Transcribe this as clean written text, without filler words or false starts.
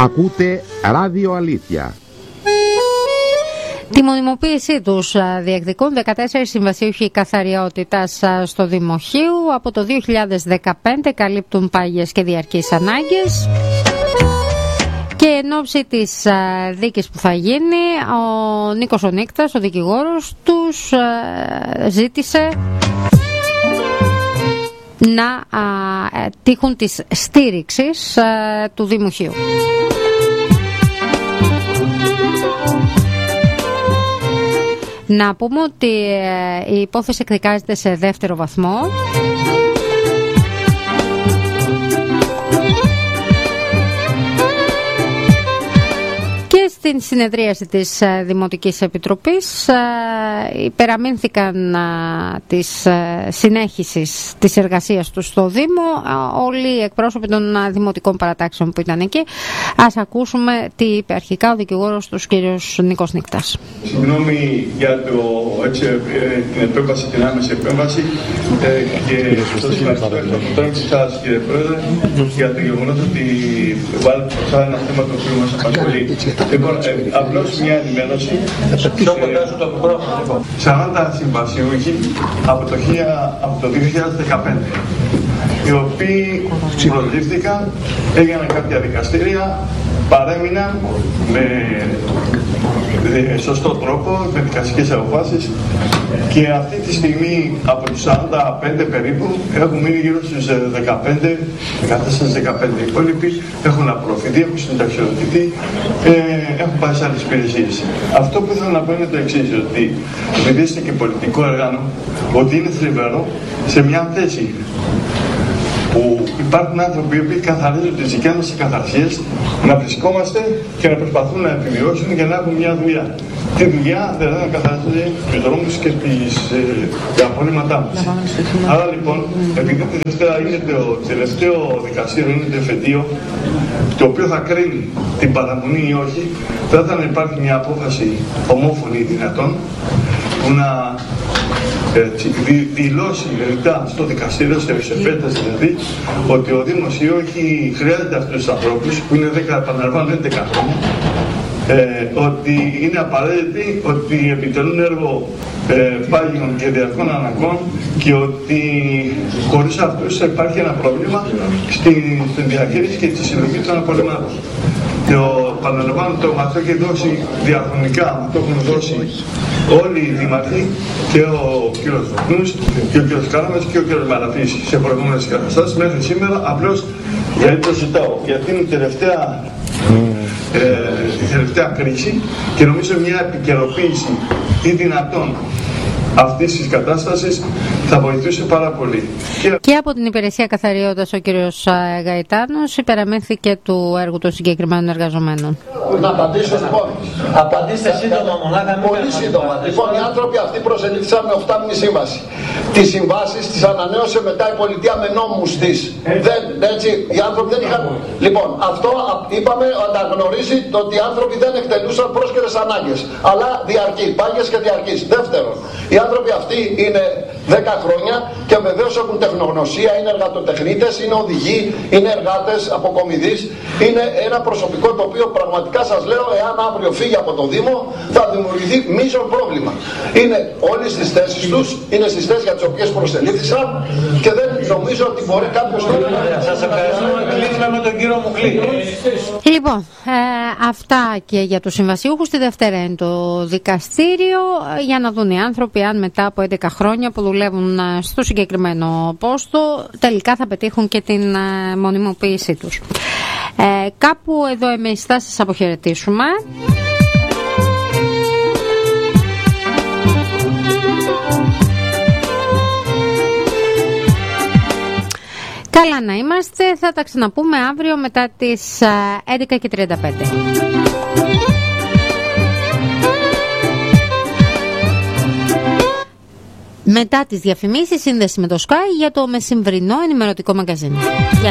Ακούτε Ράδιο Αλήθεια. Τη μονιμοποίησή τους διεκδικούν 14 συμβασιούχοι καθαριότητας στο Δημοχείου. Από το 2015 καλύπτουν πάγιες και διαρκείς ανάγκες. Και εν ώψη της δίκης που θα γίνει, ο Νίκος ο Νίκτας, ο δικηγόρος τους, ζήτησε να τύχουν της στήριξης του Δημοχείου. Να πούμε ότι η υπόθεση εκδικάζεται σε δεύτερο βαθμό. Και στην συνεδρίαση της Δημοτικής Επιτροπής υπεραμείνθηκαν της συνέχισης της εργασίας του στο Δήμο όλοι οι εκπρόσωποι των δημοτικών παρατάξεων που ήταν εκεί. Ας ακούσουμε τι είπε αρχικά ο δικηγόρος του κύριος Νίκος Νίκτας. Συγγνώμη για την επέμβαση, την άμεση επέμβαση και στο σημαντικό εκπρόσωπο σας, κύριε Πρόεδρε, για το γεγονός ότι βάλετε μπροστά ένα θέμα το οποίο μας απασχολεί. Λοιπόν, απλώς μια ενημέρωση. 40 συμβασιούχοι από το 2015, οι οποίοι προσλήφθηκαν, έγιναν κάποια δικαστήρια, παρέμειναν με σωστό τρόπο, με δικαστικές αποφάσεις, και αυτή τη στιγμή από τους 45 περίπου έχουν μείνει γύρω στους 14-15. Οι υπόλοιποι έχουν απορροφηθεί, έχουν συνταξιοδοτηθεί, έχουν πάει σε άλλες υπηρεσίες. Αυτό που ήθελα να πω είναι το εξής, ότι επειδή είστε και πολιτικό όργανο, ότι είναι θλιβερό σε μια θέση που υπάρχουν άνθρωποι που καθαρίζουν τις δικές μας εκαθαρσίες, να βρισκόμαστε και να προσπαθούν να επιβιώσουν και να έχουν μια δουλειά. Τη δουλειά δηλαδή να καθαρίζουν τους δρόμους και τα απορρίμματά μας. Άρα λοιπόν, επειδή τη Δευτέρα είναι το τελευταίο δικαστήριο, είναι το εφετείο, το οποίο θα κρίνει την παραμονή ή όχι, θα ήθελα να υπάρχει μια απόφαση ομόφωνη δυνατόν, που να δηλώσει ρητά στο δικαστήριο, σε επέταση δηλαδή, ότι ο Δήμος χρειάζεται αυτούς τους ανθρώπους, που είναι 11 χρόνια, ότι είναι απαραίτητοι, ότι επιτελούν έργο πάγιων και διαρκών αναγκών, και ότι χωρίς αυτούς θα υπάρχει ένα πρόβλημα στην διαχείριση και τη συλλογή των απορριμμάτων. Παραλαμβάνω, το έχει δώσει διαχρονικά, το έχουν δώσει όλοι οι δήμαρχοι, και ο κ. Δοκνούς και ο κ. Κάλαμας και ο κ. Μαλαφής σε προηγούμενες καταστάσεις μέχρι σήμερα. Απλώς γιατί το ζητάω, γιατί είναι η τελευταία κρίση, και νομίζω μια επικαιροποίηση ή δυνατόν αυτής της κατάστασης θα βοηθούσε πάρα πολύ. Και από την υπηρεσία καθαριότητας ο κύριος Γαϊτάνος υπεραμείνθηκε του έργου των συγκεκριμένων εργαζομένων. Να απαντήσω λοιπόν. Απαντήστε σύντομα μονάχα. Πολύ σύντομα. Λοιπόν, οι άνθρωποι αυτοί προσελήφθησαν με 8μηνη σύμβαση. Τις συμβάσεις τις ανανέωσε μετά η πολιτεία με νόμους της. Έτσι, οι άνθρωποι δεν είχαν. Λοιπόν, αυτό είπαμε, αναγνωρίζει ότι οι άνθρωποι δεν εκτελούσαν πρόσκαιρες ανάγκες, αλλά διαρκή, πάγιες και διαρκείς. Δεύτερον, οι άνθρωποι αυτοί είναι 10 χρόνια και βεβαίως έχουν τεχνογνωσία, είναι εργατοτεχνίτες, είναι οδηγοί, είναι εργάτες αποκομιδής. Είναι ένα προσωπικό το οποίο πραγματικά σας λέω, εάν αύριο φύγει από το Δήμο, θα δημιουργηθεί μείζον πρόβλημα. Είναι όλοι στις θέσεις τους, είναι στις θέσεις για τις οποίες προσελήφθησαν, και δεν νομίζω ότι μπορεί κάποιος να... Σας ευχαριστούμε. Κλείνουμε με τον κύριο Μουκλή. Λοιπόν, αυτά και για τους συμβασιούχους. Τη Δευτέρα είναι το δικαστήριο, για να δουν οι άνθρωποι αν μετά από 11 χρόνια που δουλεύουν στο συγκεκριμένο πόστο τελικά θα πετύχουν και την μονιμοποίησή τους. Κάπου εδώ εμείς θα σας αποχαιρετήσουμε. Καλά να είμαστε, θα τα ξαναπούμε αύριο μετά τις 11:35. Μετά τις διαφημίσεις, σύνδεση με το Sky για το μεσημβρινό ενημερωτικό μαγκαζίνο. Γεια σας.